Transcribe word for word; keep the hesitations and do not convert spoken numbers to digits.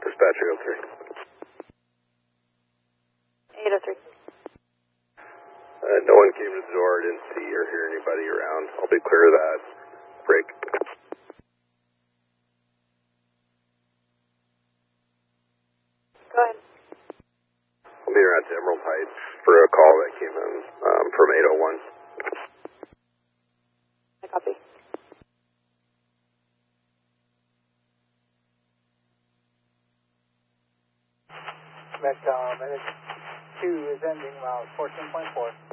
Dispatch eight oh three. eight oh three. Uh, no one came to the door, didn't see or hear anybody around. I'll be clear of that. Break. Go ahead. I'll be around to Emerald Heights for a call that came in um, from eight oh one. I copy. Met, uh, minute two is ending, uh, fourteen point four.